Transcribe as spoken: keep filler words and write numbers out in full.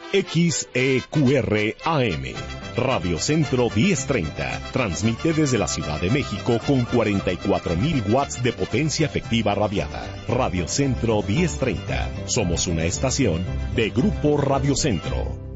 X E Q R A M. Radio Centro diez treinta. Transmite desde la Ciudad de México con cuarenta y cuatro mil watts de potencia efectiva radiada. Radio Centro diez treinta. Somos una estación de Grupo Radio Centro.